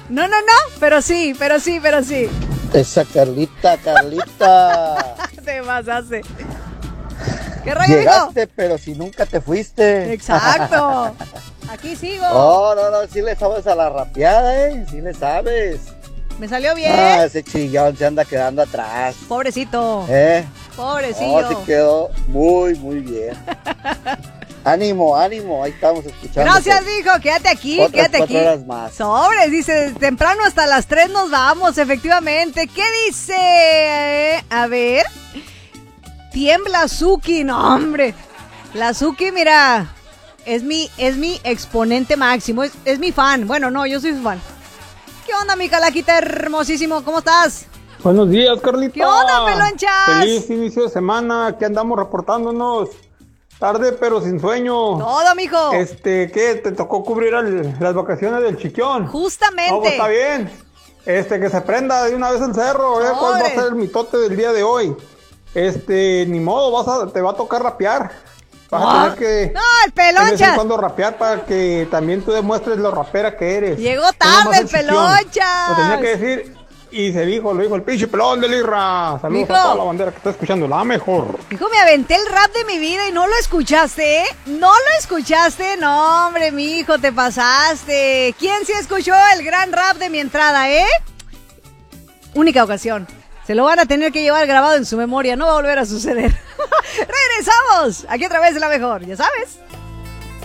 No, pero sí. Esa Carlita. Te pasaste. ¿Qué rollo, Llegaste, amigo? pero si nunca te fuiste. Exacto. Aquí sigo. No, sí le sabes a la rapeada, sí le sabes. Me salió bien. Ese chillón se anda quedando atrás. Pobrecito. Pobrecillo. No, se quedó muy bien. Ánimo, ahí estamos escuchando. Gracias, hijo, quédate aquí. 4 horas más. Sobres, dice, temprano hasta las 3 nos vamos, efectivamente. ¿Qué dice? A ver. Tiembla Suki, no, hombre. La Suki, mira, es mi exponente máximo, es mi fan. Bueno, no, yo soy su fan. ¿Qué onda, mi calaquita hermosísimo? ¿Cómo estás? Buenos días, Carlita. ¿Qué onda, pelonchas? Feliz inicio de semana, aquí andamos reportándonos. Tarde, pero sin sueño. Todo, mijo. ¿Qué? ¿Te tocó cubrir las vacaciones del Chiquión? Justamente. No, pues está bien. Que se prenda de una vez el cerro, ¿cuál va a ser el mitote del día de hoy? Ni modo, te va a tocar rapear. Vas a tener que... No, el pelonchas. De vez en cuando rapear para que también tú demuestres lo rapera que eres. Llegó tarde el pelonchas. Lo tenía que decir... Y lo dijo el pinche pelón de Lirra. Saludos a toda la bandera que está escuchando, la mejor. Hijo, me aventé el rap de mi vida y no lo escuchaste, ¿eh? ¿No lo escuchaste? No, hombre, mijo, te pasaste. ¿Quién sí escuchó el gran rap de mi entrada, Única ocasión. Se lo van a tener que llevar grabado en su memoria, no va a volver a suceder. Regresamos, aquí otra vez de la mejor, ya sabes.